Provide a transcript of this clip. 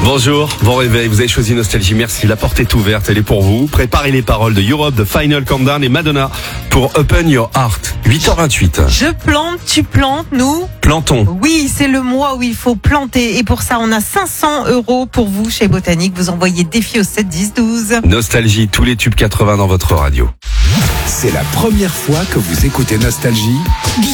Bonjour, bon réveil, vous avez choisi Nostalgie, merci, la porte est ouverte, elle est pour vous. Préparez les paroles de Europe, de Final Countdown et Madonna pour Open Your Heart. 8h28. Je plante, tu plantes, nous Plantons. Oui, c'est le mois où il faut planter. Et pour ça, on a 500 € pour vous chez Botanique. Vous envoyez défi au 7 10 12. Nostalgie, tous les tubes 80 dans votre radio. C'est la première fois que vous écoutez Nostalgie ?